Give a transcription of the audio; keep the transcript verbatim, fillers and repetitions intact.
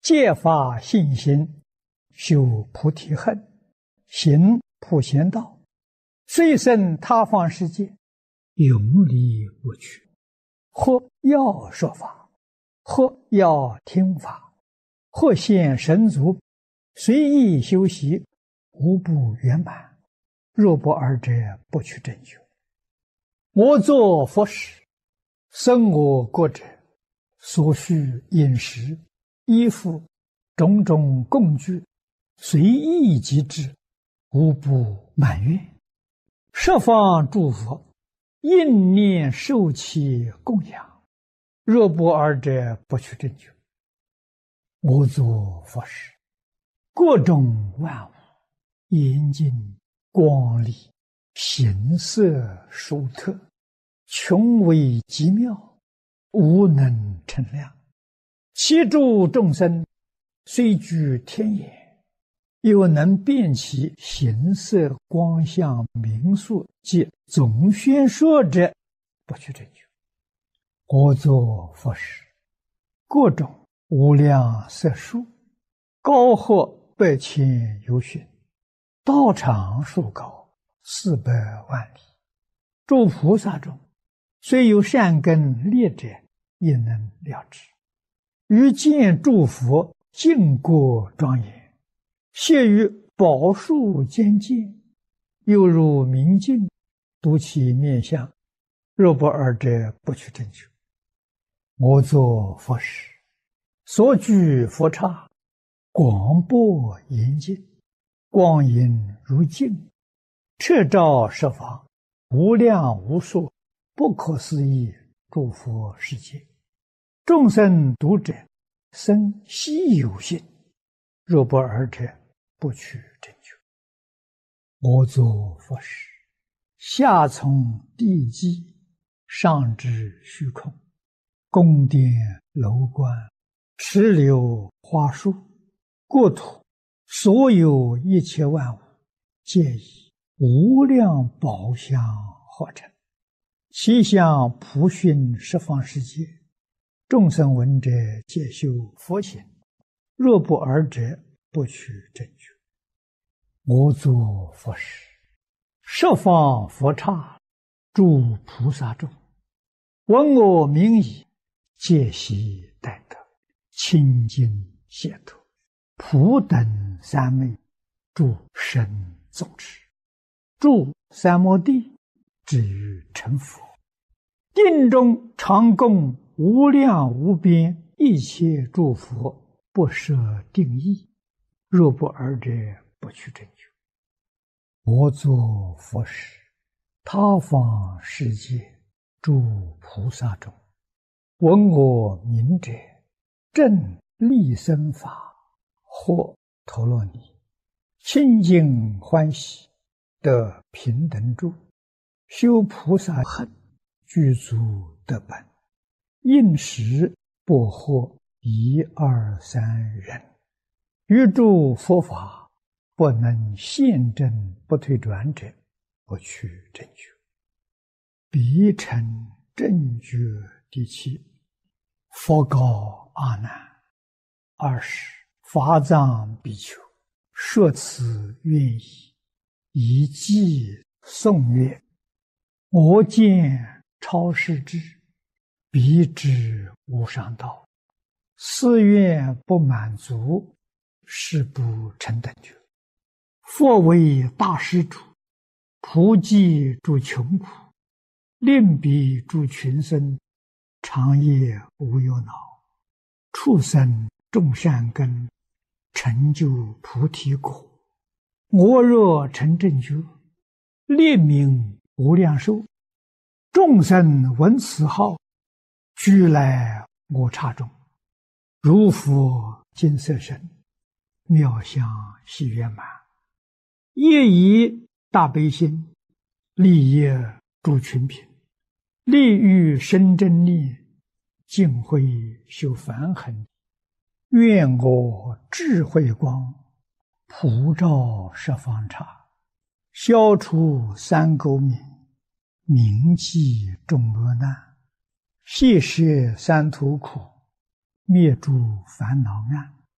借发信心，修菩提恨，行普贤道，遂生他方世界，永离无趣。或要说法，或要听法，或现神足，随意修习，无不圆满。若不二者，不取正觉。我作佛时，生我国者，所需饮食、衣服、种种供具，随意即至，无不满愿。十方诸佛应念受其供养，若不二者，不取正觉。我作佛时，各种万物严净光丽，形色殊特，穷微极妙，无能称量。其诸众生虽居天眼，又能辨其形色光相名数及总宣说者，不取正觉。我作佛时，各种无量色数，高或百千由旬，道场数高，四百万里。诸菩萨中，虽有善根劣者，也能了知。于见诸佛净国庄严，谢于宝树间见，犹如明镜，睹其面相。若不二者，不取正觉。我作佛时，所居佛刹，广博严净，光影如镜，彻照十方，无量无数，不可思议诸佛世界。众生读者，生希有信。若不二者，不取正觉。我作佛时，下从地基，上至虚空，宫殿楼观，池流花树，国土所有一切万物，皆以无量宝相化成，其相普熏十方世界。众生闻者，皆修佛行。若不二者，不取正觉。我作佛时，十方佛刹，诸菩萨众，闻我名已，皆悉待得，清净解脱，普等三昧，诸神众持，住三摩地，至于成佛。定中常供无量无边一切诸佛，不设定义。若不二者，不取正觉。我作佛时，他方世界诸菩萨中，闻我名者，正利生法，或陀罗尼，清净欢喜，得平等住，修菩萨恨，具足得本。应时不获一二三人，于诸佛法不能现证不退转者，不取正觉。彼成正觉第七。佛告阿难：二十法藏比丘，说此愿意，以偈颂曰：我见超世智，彼知无上道，誓愿不满足，是不成等觉。佛为大施主，普济诸穷苦，令彼诸群生，长夜无忧恼，畜生种善根，成就菩提果。我若成正觉，列名无量寿，众生闻此号，俱来我刹中，如佛金色身，妙相喜圆满。业以大悲心，利益诸群品，利欲生真念，净慧修梵行。愿我智慧光，普照十方刹，消除三垢冥，铭记众恶难，悉摄三途苦，灭诸烦恼暗。